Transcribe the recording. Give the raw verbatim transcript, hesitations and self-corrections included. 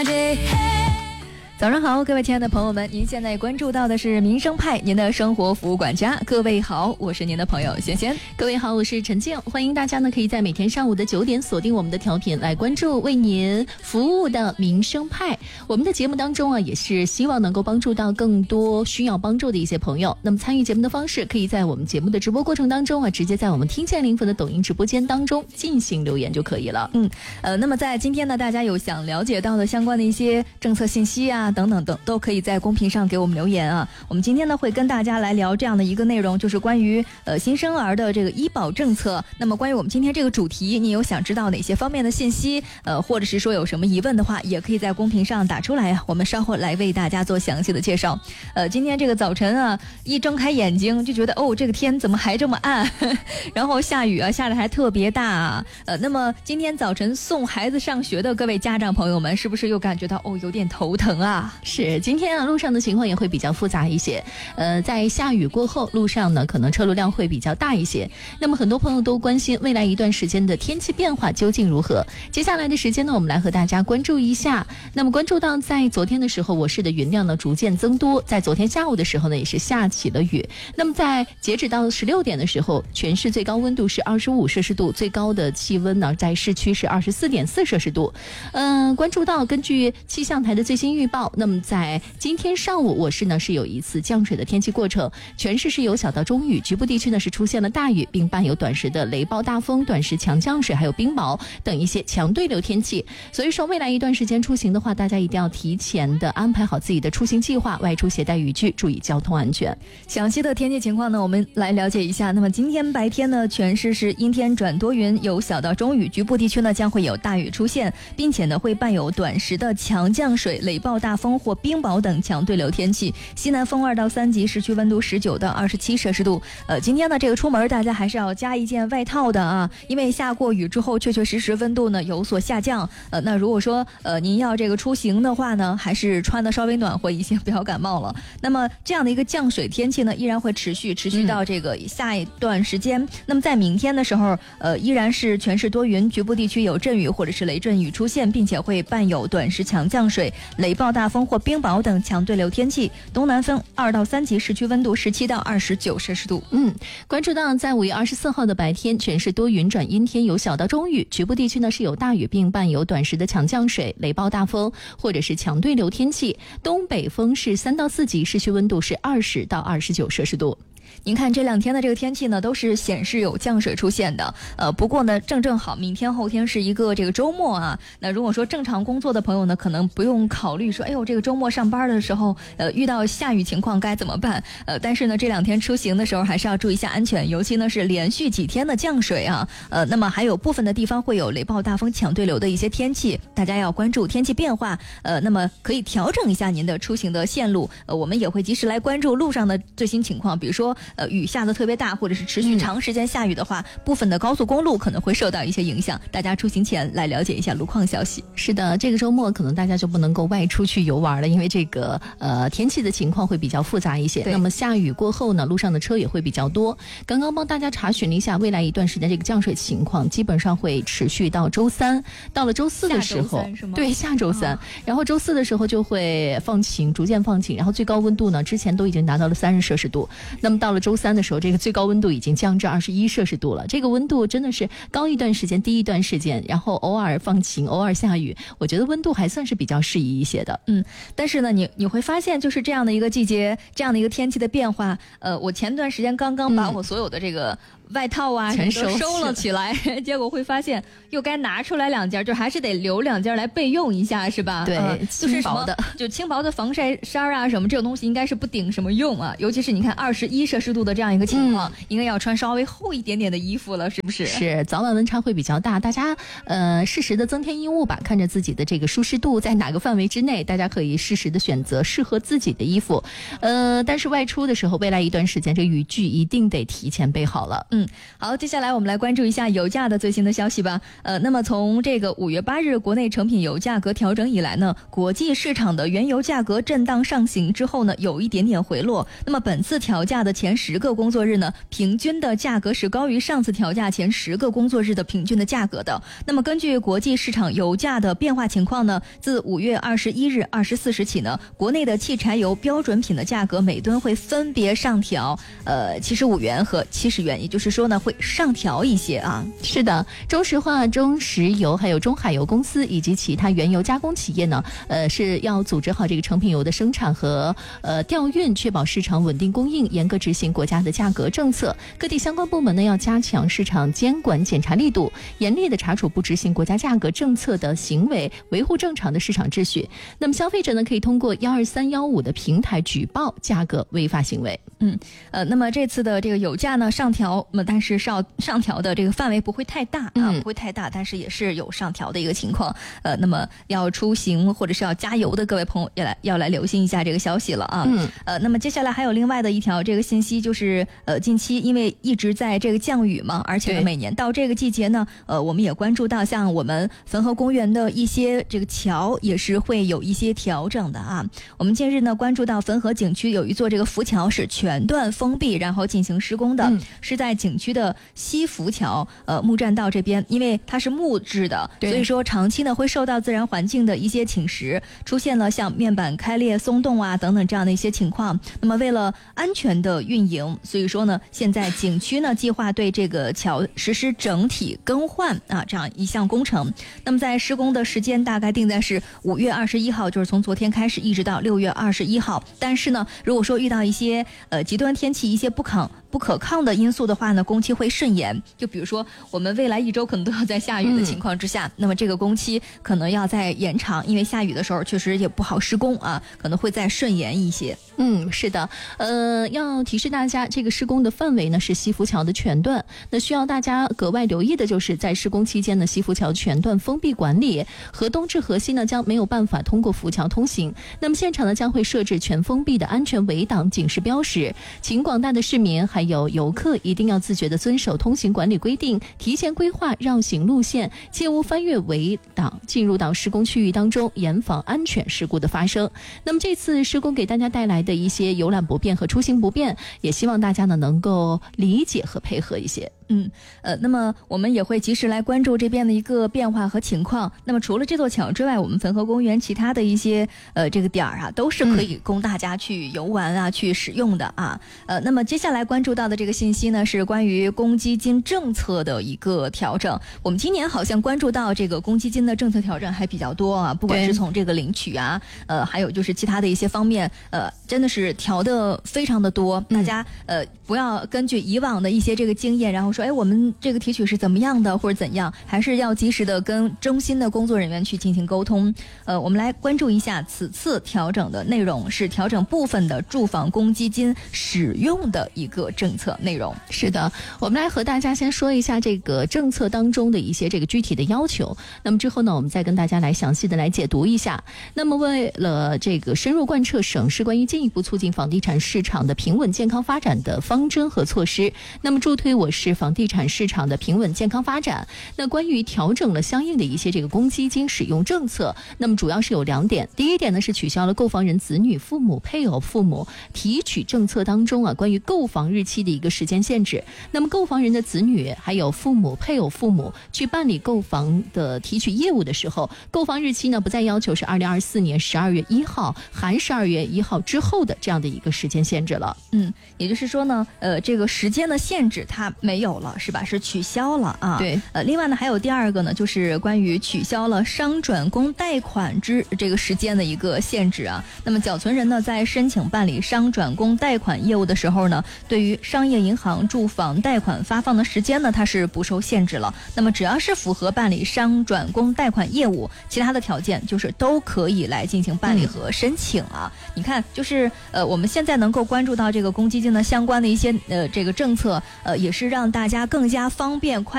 早上好，各位亲爱的朋友们，您现在关注到的是民生派，您的生活服务管家。各位好，我是您的朋友贤贤。 各位好，我是陈静。欢迎大家呢，可以在每天上午的九点锁定我们的调频，来关注为您服务的民生派。我们的节目当中啊，也是希望能够帮助到更多需要帮助的一些朋友。那么参与节目的方式，可以在我们节目的直播过程当中啊，直接在我们听见灵魂的抖音直播间当中进行留言就可以了。 嗯，呃，那么在今天呢，大家有想了解到的相关的一些政策信息啊，等等等，都可以在公屏上给我们留言啊。我们今天呢会跟大家来聊这样的一个内容，就是关于呃新生儿的这个医保政策。那么关于我们今天这个主题，你有想知道哪些方面的信息？呃，或者是说有什么疑问的话，也可以在公屏上打出来啊。我们稍后来为大家做详细的介绍。呃，今天这个早晨啊，一睁开眼睛就觉得哦，这个天怎么还这么暗？然后下雨啊，下的还特别大啊。呃，那么今天早晨送孩子上学的各位家长朋友们，是不是又感觉到哦有点头疼啊？ 是，今天啊路上的情况也会比较复杂一些。呃，在下雨过后，路上呢可能车流量会比较大一些。那么很多朋友都关心未来一段时间的天气变化究竟如何？接下来的时间呢，我们来和大家关注一下。那么关注到在昨天的时候，我市的云量呢逐渐增多，在昨天下午的时候呢也是下起了雨。那么在截止到十六点的时候，全市最高温度是二十五摄氏度，最高的气温呢在市区是二十四点四摄氏度。嗯、呃，关注到根据气象台的最新预报，那么在今天上午，我市呢是有一次降水的天气过程，全市是由小到中雨，局部地区呢是出现了大雨，并伴有短时的雷暴大风、短时强降水，还有冰雹等一些强对流天气。所以说，未来一段时间出行的话，大家一定要提前的安排好自己的出行计划，外出携带雨具，注意交通安全。 详细的天气情况呢，我们来了解一下。那么今天白天呢，全市是阴天转多云，由小到中雨，局部地区呢将会有大雨出现，并且呢会伴有短时的强降水、雷暴大风或冰雹等强对流天气。西南风二到三级，市区温度十九到二十七摄氏度。呃，今天呢这个出门大家还是要加一件外套的啊，因为下过雨之后，确确实实温度呢有所下降。呃，那如果说呃您要这个出行的话呢，还是穿的稍微暖和一些，不要感冒了。那么这样的一个降水天气呢，依然会持续持续到这个下一段时间。嗯、那么在明天的时候，呃，依然是全市多云，局部地区有阵雨或者是雷阵雨出现，并且会伴有短时强降水、雷暴大风或冰雹等强对流天气。东南风二到三级，市区温度十七到二十九摄氏度。 嗯，关注到在五月二十四号的白天，全市多云转阴天，有小到中雨，局部地区呢是有大雨，并伴有短时的强降水、雷暴大风或者是强对流天气。东北风是三到四级，市区温度是二十到二十九摄氏度。 您看这两天的这个天气呢，都是显示有降水出现的。呃，不过呢，正正好，明天后天是一个这个周末啊。那如果说正常工作的朋友呢，可能不用考虑说，哎呦，这个周末上班的时候，呃，遇到下雨情况该怎么办？呃，但是呢，这两天出行的时候还是要注意一下安全，尤其呢是连续几天的降水啊。呃，那么还有部分的地方会有雷暴大风、强对流的一些天气，大家要关注天气变化。呃，那么可以调整一下您的出行的线路。呃，我们也会及时来关注路上的最新情况，比如说。呃，雨下的特别大，或者是持续长时间下雨的话、嗯、部分的高速公路可能会受到一些影响，大家出行前来了解一下路况消息。 是的，这个周末可能大家就不能够外出去游玩了，因为这个呃天气的情况会比较复杂一些。那么下雨过后呢，路上的车也会比较多。刚刚帮大家查询了一下未来一段时间这个降水情况，基本上会持续到周三，到了周四的时候，对，下周三、哦，然后周四的时候就会放晴，逐渐放晴，然后最高温度呢之前都已经达到了三十摄氏度，那么到了周三的时候，这个最高温度已经降至二十一摄氏度了。这个温度真的是高一段时间，低一段时间，然后偶尔放晴，偶尔下雨，我觉得温度还算是比较适宜一些的。 嗯，但是呢，你你会发现，就是这样的一个季节，这样的一个天气的变化，呃，我前段时间刚刚把我所有的这个。嗯外套啊全收收了起来，结果会发现又该拿出来两件，就还是得留两件来备用一下，是吧？ 对， 呃、就是轻薄的， 就轻薄的防晒衫啊什么这种东西应该是不顶什么用啊，尤其是你看二十一摄氏度的这样一个情况、嗯，应该要穿稍微厚一点点的衣服了，是不是？ 是，早晚温差会比较大，大家呃适时的增添衣物吧，看着自己的这个舒适度在哪个范围之内，大家可以适时的选择适合自己的衣服。呃，但是外出的时候，未来一段时间这个雨具一定得提前备好了。 嗯。 嗯，好，接下来我们来关注一下油价的最新的消息吧。呃，那么从这个五月八日国内成品油价格调整以来呢，国际市场的原油价格震荡上行之后呢，有一点点回落。那么本次调价的前十个工作日呢，平均的价格是高于上次调价前十个工作日的平均的价格的。那么根据国际市场油价的变化情况呢，自五月二十一日二十四时起呢，国内的汽柴油标准品的价格每吨会分别上调呃七十五元和七十元，也就是说呢会上调一些啊。 是的，中石化、中石油还有中海油公司以及其他原油加工企业呢，呃是要组织好这个成品油的生产和呃调运，确保市场稳定供应，严格执行国家的价格政策。各地相关部门呢要加强市场监管检查力度，严厉的查处不执行国家价格政策的行为，维护正常的市场秩序。那么消费者呢可以通过幺二三幺五的平台举报价格违法行为。 嗯，呃，那么这次的这个油价呢上调，那么但是上上调的这个范围不会太大啊， 嗯、 不会太大，但是也是有上调的一个情况。呃，那么要出行或者是要加油的各位朋友要来要来留心一下这个消息了啊。 嗯， 呃，那么接下来还有另外的一条这个信息，就是呃近期因为一直在这个降雨嘛，而且呢每年到这个季节呢，呃我们也关注到像我们汾河公园的一些这个桥也是会有一些调整的啊。我们近日呢关注到汾河景区有一座这个浮桥是全段封闭，然后进行施工的，嗯、是在景区的西浮桥呃木栈道这边，因为它是木质的，所以说长期呢会受到自然环境的一些侵蚀，出现了像面板开裂、松动啊等等这样的一些情况。那么为了安全的运营，所以说呢，现在景区呢计划对这个桥实施整体更换啊这样一项工程。那么在施工的时间大概定在是五月二十一号，就是从昨天开始一直到六月二十一号。但是呢，如果说遇到一些呃极端天气、一些不可不可抗的因素的话呢，工期会顺延。就比如说我们未来一周可能都要在下雨的情况之下，嗯、那么这个工期可能要再延长，因为下雨的时候确实也不好施工啊，可能会再顺延一些。 嗯，是的，呃，要提示大家，这个施工的范围呢是西浮桥的全段。那需要大家格外留意的就是，在施工期间呢，西浮桥全段封闭管理，河东至河西呢将没有办法通过浮桥通行。那么现场呢将会设置全封闭的安全围挡警示标识，请广大的市民还有游客一定要自觉地遵守通行管理规定，提前规划绕行路线，切勿翻越围挡进入到施工区域当中，严防安全事故的发生。那么这次施工给大家带来的一些游览不便和出行不便，也希望大家呢能够理解和配合一些。 嗯，呃，那么我们也会及时来关注这边的一个变化和情况。那么除了这座桥之外，我们汾河公园其他的一些呃这个点儿啊，都是可以供大家去游玩啊、嗯、去使用的啊。呃，那么接下来关注到的这个信息呢，是关于公积金政策的一个调整。我们今年好像关注到这个公积金的政策调整还比较多啊，不管是从这个领取啊，呃，还有就是其他的一些方面，呃，真的是调的非常的多。大家呃不要根据以往的一些这个经验，然后说。哎，我们这个提取是怎么样的，或者怎样，还是要及时的跟中心的工作人员去进行沟通。呃，我们来关注一下此次调整的内容，是调整部分的住房公积金使用的一个政策内容。 是的，我们来和大家先说一下这个政策当中的一些这个具体的要求。那么之后呢，我们再跟大家来详细的来解读一下。那么为了这个深入贯彻省市关于进一步促进房地产市场的平稳健康发展的方针和措施，那么助推我市房地产市场的平稳健康发展。那关于调整了相应的一些这个公积金使用政策，那么主要是有两点。第一点呢是取消了购房人子女、父母、配偶、父母提取政策当中啊关于购房日期的一个时间限制。那么购房人的子女还有父母、配偶、父母去办理购房的提取业务的时候，购房日期呢不再要求是二零二四年十二月一号含十二月一号之后的这样的一个时间限制了。 嗯，也就是说呢，呃，这个时间的限制它没有了，是吧？是取消了啊。 对。 呃，另外呢，还有第二个呢，就是关于取消了商转公贷款之这个时间的一个限制啊。那么缴存人呢，在申请办理商转公贷款业务的时候呢，对于商业银行住房贷款发放的时间呢，它是不受限制了。那么只要是符合办理商转公贷款业务，其他的条件就是都可以来进行办理和申请啊。嗯、你看，就是呃，我们现在能够关注到这个公积金的相关的一些呃这个政策，呃，也是让大家更加方便快。